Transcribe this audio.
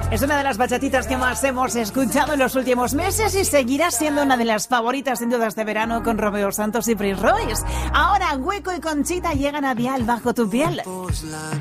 Es una de las bachatitas que más hemos escuchado en los últimos meses y seguirá siendo una de las favoritas sin dudas de verano con Romeo Santos y Prince Royce. Ahora Hueco y Conchita llegan a Dial bajo tu piel.